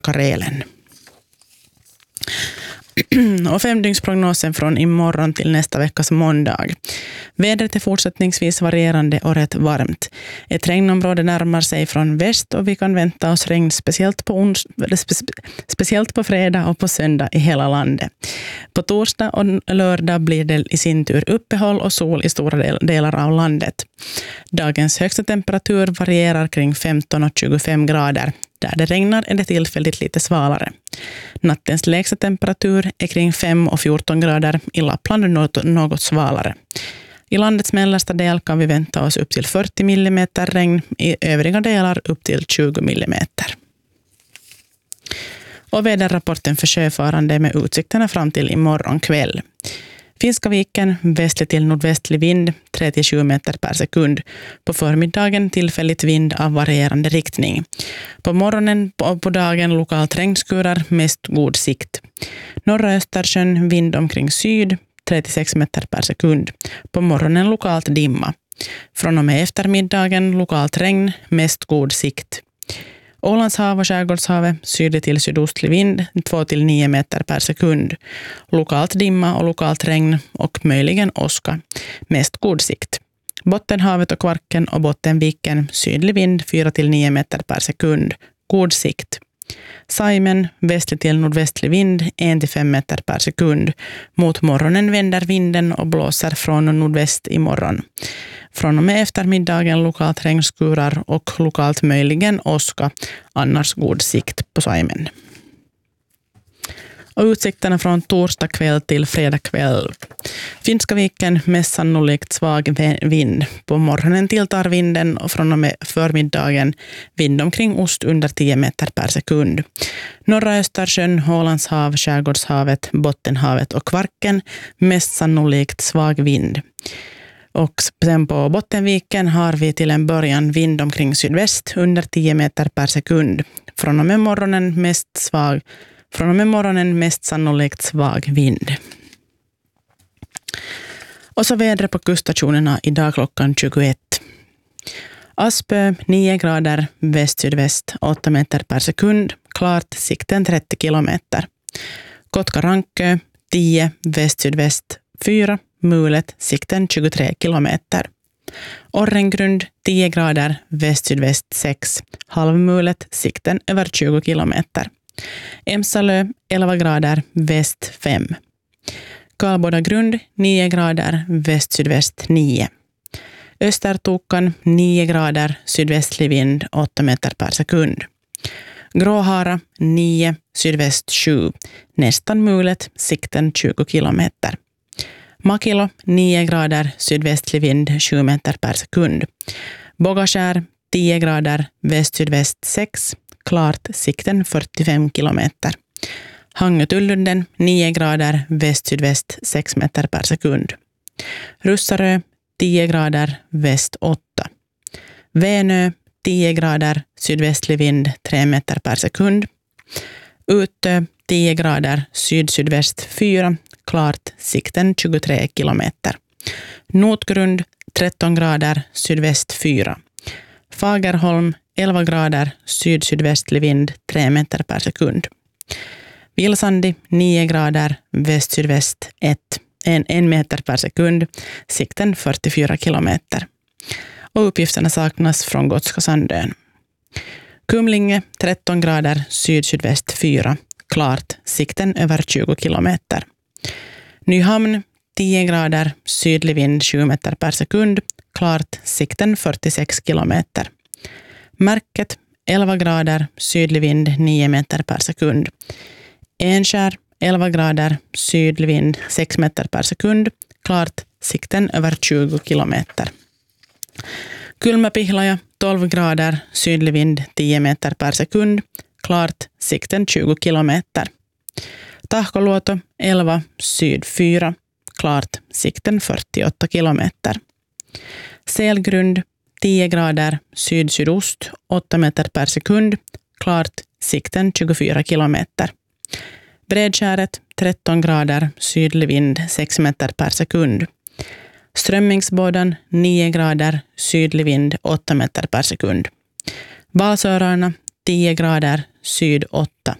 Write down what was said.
Karelen. Och 5-dygnsprognosen från imorgon till nästa veckas måndag. Vädret är fortsättningsvis varierande och rätt varmt. Ett regnområde närmar sig från väst och vi kan vänta oss regn speciellt på fredag och på söndag i hela landet. På torsdag och lördag blir det i sin tur uppehåll och sol i stora delar av landet. Dagens högsta temperatur varierar kring 15 och 25 grader. Där det regnar är det tillfälligt lite svalare. Nattens lägsta temperatur är kring 5 och 14 grader, i Lappland något svalare. I landets mellersta del kan vi vänta oss upp till 40 mm regn, i övriga delar upp till 20 mm. Och väderrapporten för sjöfarande med utsikterna fram till imorgon kväll. Finska viken, västlig till nordvästlig vind, 37 meter per sekund. På förmiddagen tillfälligt vind av varierande riktning. På morgonen och på dagen lokalt regnskurar, mest god sikt. Norra Östersjön, vind omkring syd, 36 meter per sekund. På morgonen lokalt dimma. Från och med eftermiddagen lokalt regn, mest god sikt. Ålandshav och Skärgårdshavet, sydlig till sydostlig vind, 2-9 meter per sekund. Lokalt dimma och lokalt regn och möjligen åska. Mest god sikt. Bottenhavet och Kvarken och Bottenviken, sydlig vind, 4-9 meter per sekund. God sikt. Saimen, västlig till nordvästlig vind, 1-5 meter per sekund. Mot morgonen vänder vinden och blåser från nordväst imorgon. Från och med eftermiddagen lokalt regnskurar och lokalt möjligen åska, annars god sikt på Saimen. Och utsikterna från torsdag kväll till fredag kväll. Finska viken, mest sannolikt svag vind. På morgonen tilltar vinden och från och med förmiddagen vind omkring ost under 10 meter per sekund. Norra Östersjön, Ålandshav, Skärgårdshavet, Bottenhavet och Kvarken, mest sannolikt svag vind. Och sen på Bottenviken har vi till en början vind omkring sydväst under 10 meter per sekund. Från och med morgonen mest sannolikt svag vind. Och så vädret på kuststationerna idag klockan 21. Aspö 9 grader väst-sydväst 8 meter per sekund. Klart, sikten 30 kilometer. Kotka-Rankö 10 väst-sydväst 4. Mulet, sikten 23 kilometer. Orrengrund 10 grader väst-sydväst 6. Halvmulet, sikten över 20 kilometer. Emsalö 11 grader väst 5. Karlbodagrund 9 grader väst-sydväst 9. Östertokan 9 grader sydvästlig vind 8 meter per sekund. Gråhara 9 sydväst 7. Nästan mulet, sikten 20 kilometer. Makilo 9 grader sydvästlig vind 7 meter per sekund. Bogaskär 10 grader väst-sydväst 6. Klart, sikten 45 kilometer. Hangötullunden 9 grader väst-sydväst 6 meter per sekund. Russarö 10 grader väst 8. Vänö 10 grader sydvästlig vind 3 meter per sekund. Utö 10 grader syd-sydväst 4. Klart, sikten 23 kilometer. Notgrund 13 grader sydväst 4. Fagerholm 11 grader syd-sydvästlig vind 3 meter per sekund. Vilsandi 9 grader väst-sydväst 1 meter per sekund. Sikten 44 kilometer. Och uppgifterna saknas från Gotska Sandön. Kumlinge 13 grader syd-sydväst 4. Klart, sikten över 20 kilometer. Nyhamn 10 grader sydlig vind 7 meter per sekund. Klart, sikten 46 kilometer. Märket 11 grader sydlig vind 9 meter per sekund. Enskär 11 grader sydlig vind 6 meter per sekund. Klart, sikten över 20 kilometer. Kulmapihlaja 12 grader sydlig vind 10 meter per sekund. Klart, sikten 20 kilometer. Tahkoluoto 11 syd 4. Klart, sikten 48 kilometer. Selgrund 10 grader syd-sydost 8 meter per sekund. Klart, sikten 24 kilometer. Bredskäret 13 grader sydlig vind 6 meter per sekund. Strömmingsbådan 9 grader sydlig vind 8 meter per sekund. Valsörarna 10 grader, syd 8.